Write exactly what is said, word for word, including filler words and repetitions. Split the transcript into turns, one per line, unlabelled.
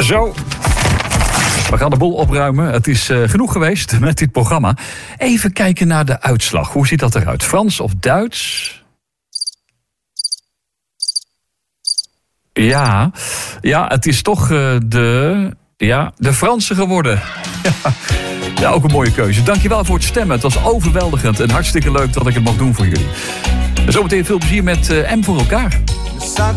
Zo. We gaan de boel opruimen. Het is uh, genoeg geweest met dit programma. Even kijken naar de uitslag. Hoe ziet dat eruit? Frans of Duits? Ja, ja het is toch uh, de, ja, de Franse geworden. Ja. Ja, ook een mooie keuze. Dankjewel voor het stemmen. Het was overweldigend en hartstikke leuk dat ik het mag doen voor jullie. Zometeen veel plezier met uh, M voor elkaar.